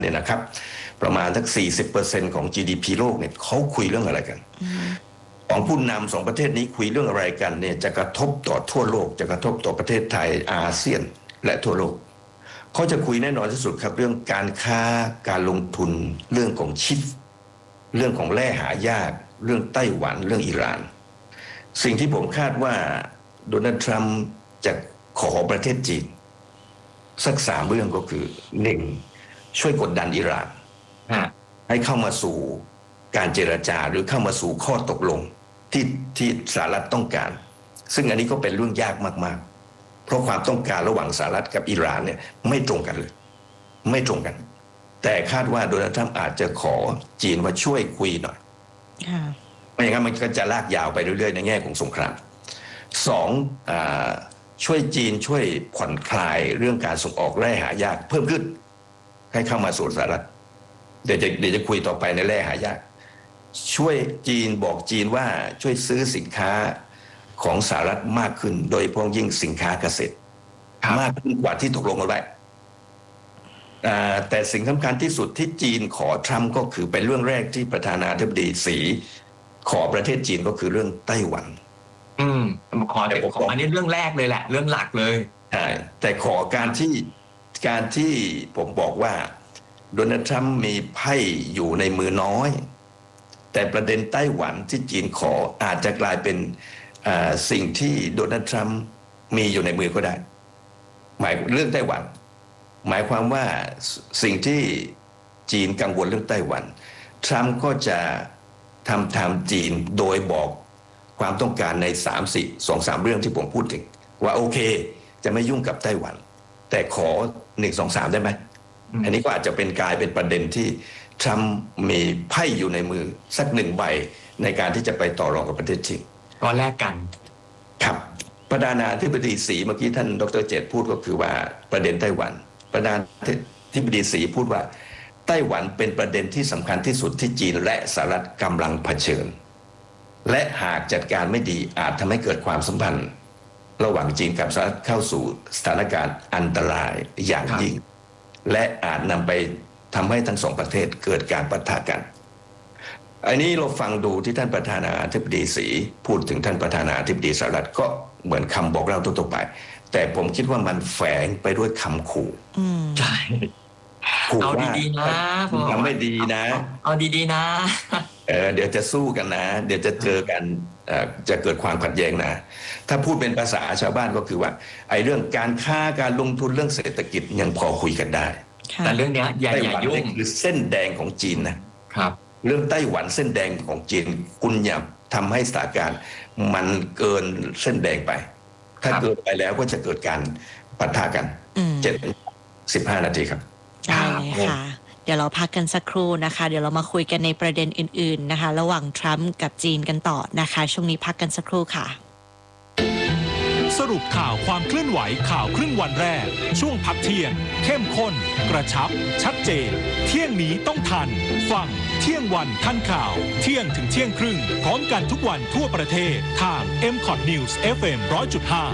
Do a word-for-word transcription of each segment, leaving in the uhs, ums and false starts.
เนี่ยนะครับประมาณสัก สี่สิบเปอร์เซ็นต์ ของ จี ดี พี โลกเนี่ยเขาคุยเรื่องอะไรกันของผู้นำสองประเทศนี้คุยเรื่องอะไรกันเนี่ยจะกระทบต่อทั่วโลกจะกระทบต่อประเทศไทยอาเซียนและทั่วโลกเขาจะคุยแน่นอนที่สุดครับเรื่องการค้าการลงทุนเรื่องของชิปเรื่องของแร่หายากเรื่องไต้หวันเรื่องอิหร่านสิ่งที่ผมคาดว่าโดนัลด์ทรัมป์จะขอประเทศจีนสักสามเรื่องก็คือหนึ่งช่วยกดดันอิหร่านให้เข้ามาสู่การเจรจาหรือเข้ามาสู่ข้อตกลงที่ที่สหรัฐต้องการซึ่งอันนี้ก็เป็นเรื่องยากมากๆเพราะความต้องการระหว่างสหรัฐกับอิหร่านเนี่ยไม่ตรงกันเลยไม่ตรงกันแต่คาดว่าโดนัลด์ทรัมป์อาจจะขอจีนว่าช่วยคุยหน่อยไม่อย่างนั้นมันก็จะลากยาวไปเรื่อยๆในแง่ของสงครามสองช่วยจีนช่วยผ่อนคลายเรื่องการส่งออกแร่หายากเพิ่มขึ้นให้เข้ามาสู่สหรัฐเดี๋ยวจะเดี๋ยวจะคุยต่อไปในแร่หายากช่วยจีนบอกจีนว่าช่วยซื้อสินค้าของสหรัฐมากขึ้นโดยเฉพาะยิ่งสินค้าเกษตรมากขึ้นกว่าที่ตกลงกันไว้แต่สิ่งสำคัญที่สุดที่จีนขอทรัมป์ก็คือเป็นเรื่องแรกที่ประธานาธิบดีสีขอประเทศจีนก็คือเรื่องไต้หวันอืมขอแต่ขออันนี้เรื่องแรกเลยแหละเรื่องหลักเลยใช่แต่ขอการที่การที่ผมบอกว่าโดนัลด์ทรัมป์มีไพ่อยู่ในมือน้อยแต่ประเด็นไต้หวันที่จีนขออาจจะกลายเป็นสิ่งที่โดนัลด์ทรัมป์มีอยู่ในมือก็ได้หมายเรื่องไต้หวันหมายความว่าสิ่งที่จีนกังวลเรื่องไต้หวันทรัมป์ก็จะทำตามจีนโดยบอกความต้องการในสามสี่สองสามเรื่องที่ผมพูดถึงว่าโอเคจะไม่ยุ่งกับไต้หวันแต่ขอหนึ่งสองสามได้ไหมอันนี้ก็อาจจะเป็นกลายเป็นประเด็นที่ทรัมป์มีไพ่อยู่ในมือสักหนึ่งใบในการที่จะไปต่อรองกับประเทศจีนก็แลกกันครับประธานาธิบดีสีเมื่อกี้ท่านดร.เจตพูดก็คือว่าประเด็นไต้หวันประธานาธิบดีสีพูดว่าไต้หวันเป็นประเด็นที่สำคัญที่สุดที่จีนและสหรัฐกำลังเผชิญและหากจัดการไม่ดีอาจทำให้เกิดความสัมพันธ์ระหว่างจีนกับสหรัฐเข้าสู่สถานการณ์อันตรายอย่างยิ่งและอาจนำไปทำให้ทั้งสองประเทศเกิดการปะทะกันอันนี้เราฟังดูที่ท่านประธานาธิบดีสีพูดถึงท่านประธานาธิบดีสหรัฐก็เหมือนคำบอกเล่าทั่วไปแต่ผมคิดว่ามันแฝงไปด้วยคำขู่ใช่เอาดีๆนะทำไม่ดีนะเอาดีๆนะเออเดี๋ยวจะสู้กันนะเดี๋ยวจะเจอกันจะเกิดความขัดแย้งนะถ้าพูดเป็นภาษาชาวบ้านก็คือว่าไอ้เรื่องการค้าการลงทุนเรื่องเศรษฐกิจยังพอคุยกันได้แต่เรื่องนี้อย่าอย่ายุ่งคือเส้นแดงของจีนนะครับเรื่องไต้หวันเส้นแดงของจีนคุณอย่าทำให้สถานการณ์มันเกินเส้นแดงไปถ้าเกินไปแล้วก็จะเกิดการปะทะกันเจ็ดสิบห้านาทีครับได้ค่ะเดี๋ยวเราพักกันสักครู่นะคะเดี๋ยวเรามาคุยกันในประเด็นอื่นๆนะคะระหว่างทรัมป์กับจีนกันต่อนะคะช่วงนี้พักกันสักครู่ค่ะสรุปข่าวความเคลื่อนไหวข่าวครึ่งวันแรกช่วงพักเที่ยงเข้มข้นกระชับชัดเจนเที่ยงนี้ต้องทันฟังเที่ยงวันทันข่าวเที่ยงถึงเที่ยงครึ่งพร้อมกันทุกวันทั่วประเทศทาง เอ็ม คอท News เอฟ เอ็ม หนึ่งร้อยจุดห้า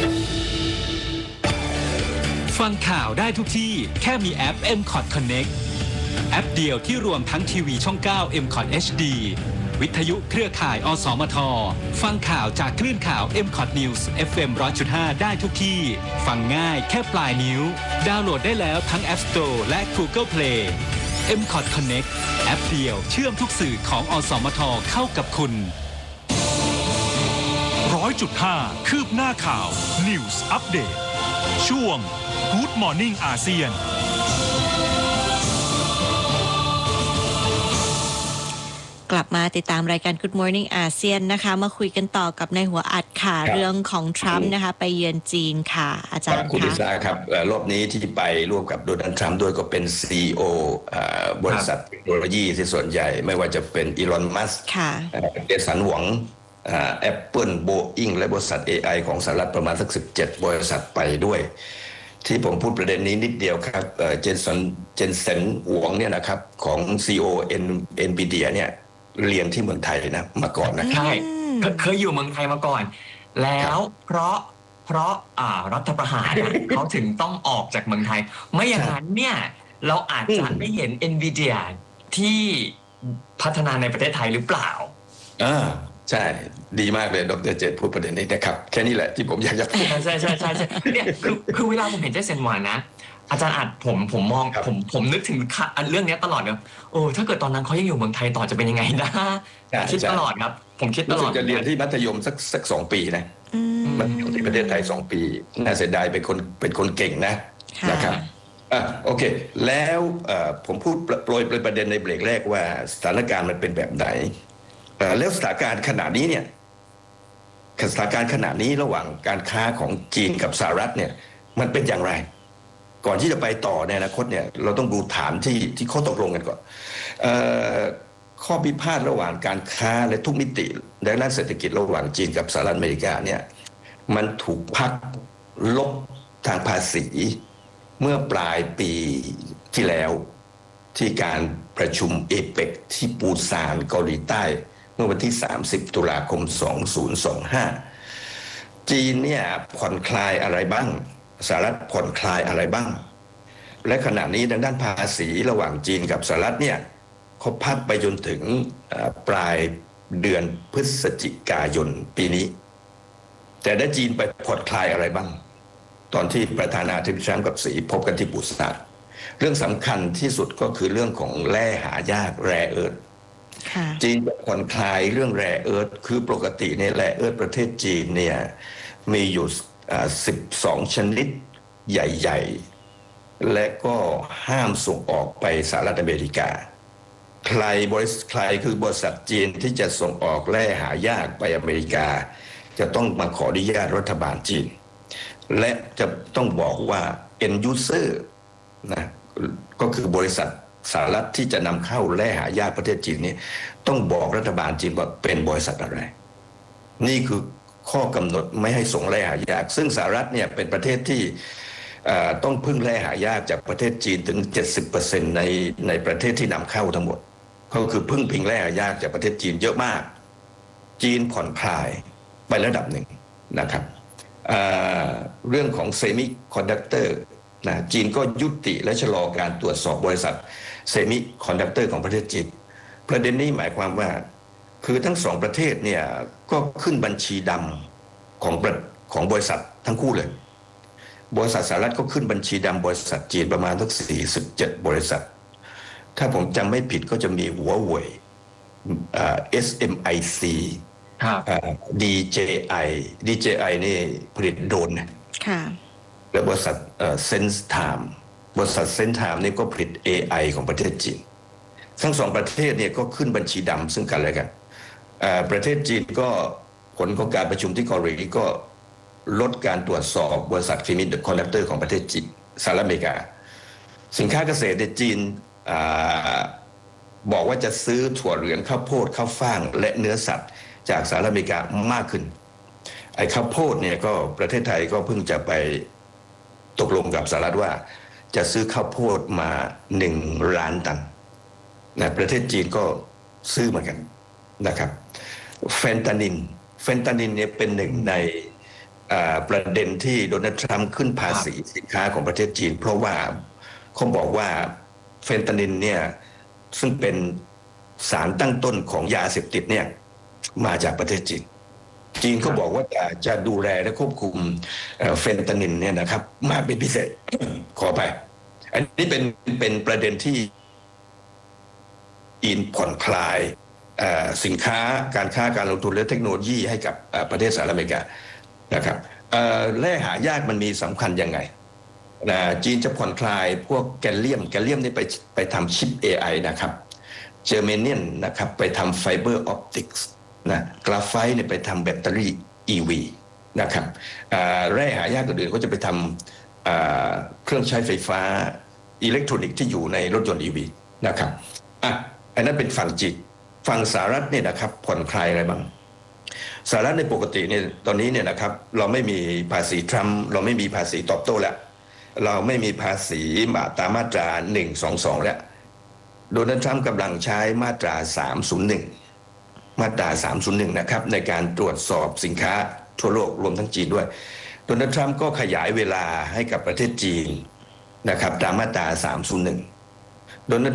ฟังข่าวได้ทุกที่แค่มีแอป เอ็ม คอท Connect แอปเดียวที่รวมทั้งทีวีช่องเก้า เอ็ม คอท เอช ดี วิทยุเครือข่ายอสมทฟังข่าวจากคลื่นข่าว เอ็ม คอท News เอฟ เอ็ม หนึ่งร้อยจุดห้า ได้ทุกที่ฟังง่ายแค่ปลายนิ้วดาวน์โหลดได้แล้วทั้ง App Store และ Google Play เอ็ม คอท Connect แอปเดียวเชื่อมทุกสื่อของอสมทเข้ากับคุณ หนึ่งร้อยจุดห้า คืบหน้าข่าว News Update ช่วง Good Morning อาเซียนกลับมาติดตามรายการ Good Morning อาเซียนนะคะมาคุยกันต่อกับในหัวอัดค่ะเรื่องของทรัมป์นะคะไปเยือนจีนค่ะอาจารย์คุณลิซ่าครับรอบนี้ที่ไปร่วมกับโดนัลด์ทรัมป์ด้วยก็เป็น ซี อี โอ บริษัทเทคโนโลยีที่ส่วนใหญ่ไม่ว่าจะเป็นอีลอนมัสก์เจสันหวังแอปเปิลโบอิงและบริษัท เอ ไอ ของสหรัฐประมาณสักสิบเจ็ดบริษัทไปด้วยที่ผมพูดประเด็นนี้นิดเดียวครับเจสันเจนเซนหวงเนี่ยนะครับของ ซี อี โอ เอ็น วี ดี เอ เนี่ยเรียนที่เมืองไทยนะมาก่อนนะใช่เคยอยู่เมืองไทยมาก่อนแล้วเพราะเพราะอ่ารัฐประหารเขาถึงต้องออกจากเมืองไทยไม่อย่างนั้นเนี่ยเราอาจจะได้เห็น Nvidia ที่พัฒนาในประเทศไทยหรือเปล่าอ่าใช่ดีมากเลยดรเจตพูดประเด็นนี้นะครับแค่นี้แหละที่ผมอยากจะพูดใช่ใช่ใช่ใช่เนี่ยคือคือเวลาผมเห็นเจสันหวานนะอาจารย์อาจผมผมมองผมผมนึกถึงเรื่องนี้ตลอดเลยโอ้ถ้าเกิดตอนนั้นเขายังอยู่เมืองไทยต่อจะเป็นยังไงนะคิดตลอดครับผมคิดตลอดจะเรียนที่มัธยมสักสักสองปีนะมันอยู่ที่ประเทศไทยสองปีน่าเสียดายเป็นคนเป็นคนเก่งนะนะครับอ่ะโอเคแล้วผมพูดโปรยประเด็นในเบรกแรกว่าสถานการณ์มันเป็นแบบไหนแล้วสถานการณ์ขณะนี้เนี่ยสถานการณ์ขณะนี้ระหว่างการค้าของจีนกับสหรัฐเนี่ยมันเป็นอย่างไรก่อนที่จะไปต่อในอนาคตเนี่ยเราต้องดูฐานที่ที่ข้อตกลงกันก่อนข้อพิพาทระหว่างการค้าและทุกมิติในด้านเศรษฐกิจระหว่างจีนกับสหรัฐอเมริกาเนี่ยมันถูกพักลบทางภาษีเมื่อปลายปีที่แล้วที่การประชุมเอเปกที่ปูซานเกาหลีใต้เมื่อวันที่สามสิบตุลาคมสองพันยี่สิบห้าจีนเนี่ยผ่อนคลายอะไรบ้างสหรัฐผ่อนคลายอะไรบ้างและขณะนี้ด้านภาษีระหว่างจีนกับสหรัฐเนี่ยเขาพักไปจนถึงปลายเดือนพฤศจิกายนปีนี้แต่ได้จีนไปผ่อนคลายอะไรบ้างตอนที่ประธานาธิบดีทรัมป์กับสีพบกันที่ปูซานเรื่องสำคัญที่สุดก็คือเรื่องของแร่หายากแร่เอิร์ธจีนจะผ่อนคลายเรื่องแร่เอิร์ธคือปกติในแร่เอิร์ธประเทศจีนเนี่ยมีอยู่สิบสองชนิดใหญ่ๆและก็ห้ามส่งออกไปสหรัฐอเมริกาใครบริษัทใครคือบริษัทจีนที่จะส่งออกแร่หายากไปอเมริกาจะต้องมาขออนุญาตรัฐบาลจีนและจะต้องบอกว่า end user นะก็คือบริษัทสหรัฐที่จะนำเข้าแร่หายากประเทศจีนนี้ต้องบอกรัฐบาลจีนว่าเป็นบริษัทอะไรนี่คือข้อกำหนดไม่ให้ส่งแร่หายากซึ่งสหรัฐเนี่ยเป็นประเทศที่ต้องพึ่งแร่หายากจากประเทศจีนถึง เจ็ดสิบเปอร์เซ็นต์ ในในประเทศที่นำเข้าทั้งหมดก็คือพึ่งพิงแร่หายากจากประเทศจีนเยอะมากจีนผ่อนคลายไประดับหนึ่งนะครับเรื่องของเซมิคอนดักเตอร์นะจีนก็ยุติและชะลอการตรวจสอบบริษัทเซมิคอนดักเตอร์ของประเทศจีนประเด็นนี้หมายความว่าคือทั้งสองประเทศเนี่ยก็ขึ้นบัญชีดำของของบริษัททั้งคู่เลยบริษัทสหรัฐก็ขึ้นบัญชีดำบริษัทจีนประมาณทั้งสี่สิบเจ็ดบริษัทถ้าผมจำไม่ผิดก็จะมีหัวเว่ย เอส เอ็ม ไอ ซี ดี เจ ไอ ดี เจ ไอ นี่ผลิตโดรนนะและบริษัทเซนส์ไทม์บริษัทเซนส์ไทม์นี่ก็ผลิต เอ ไอ ของประเทศจีนทั้งสองประเทศเนี่ยก็ขึ้นบัญชีดำซึ่งกันและกันประเทศจีนก็ผลของการประชุมที่เกาหลีก็ลดการตรวจสอบบริษัทฟิมิดคอนดักเตอร์ของประเทศจีนสหรัฐอเมริกาสินค้าเกษตรในจีนบอกว่าจะซื้อถั่วเหลืองข้าวโพดข้าวฟ่างและเนื้อสัตว์จากสหรัฐอเมริกามากขึ้นไอ้ข้าวโพดเนี่ยก็ประเทศไทยก็เพิ่งจะไปตกลงกับสหรัฐว่าจะซื้อข้าวโพดมาหนึ่งล้านตันนะประเทศจีนก็ซื้อเหมือนกันนะครับเฟนตานินเฟนตานินเนี่ยเป็นหนึ่งในประเด็นที่โดนัลด์ทรัมป์ขึ้นภาษีสินค้าของประเทศจีนเพราะว่าเขาบอกว่าเฟนตานินเนี่ยซึ่งเป็นสารตั้งต้นของยาเสพติดเนี่ยมาจากประเทศจีนจีนเขาบอกว่าจะจะดูแลและควบคุมเฟนตานินเนี่ยนะครับมากเป็นพิเศษ ขอไปอันนี้เป็นเป็นประเด็นที่จีนผ่อนคลายสินค้าการค้าการลงทุนและเทคโนโลยีให้กับประเทศสหรัฐอเมริกานะครับแร่หายากมันมีสำคัญยังไงจีนจะผ่อนคลายพวกแกลเลียมแกลเลียมนี่ไปไปทำชิป เอ ไอ นะครับเจอร์เมเนียนนะครับไปทำไฟเบอร์ออปติกส์นะกราไฟต์เนี่ยไปทำแบตเตอรี่ อี วี นะครับแร่หายากอื่นๆก็จะไปทำเครื่องใช้ไฟฟ้าอิเล็กทรอนิกส์ที่อยู่ในรถยนต์ อี วี นะครับอ่ะอันนั้นเป็นฝั่งจีนฝั่งสหรัฐเนี่ยนะครับผ่อนคลายอะไรบ้างสหรัฐในปกติเนี่ยตอนนี้เนี่ยนะครับเราไม่มีภาษีทรัมป์เราไม่มีภาษีตอบโต้แล้วเราไม่มีภาษีมาตามมาตราหนึ่งสองสองแล้วโดนัลด์ทรัมป์กำลังใช้มาตราสามศูนย์หนึ่งมาตราสามศูนย์หนึ่งนะครับในการตรวจสอบสินค้าทั่วโลกรวมทั้งจีนด้วยโดนัลด์ทรัมป์ก็ขยายเวลาให้กับประเทศจีนนะครับตามมาตราสามศูนย์หนึ่งโดนัลด์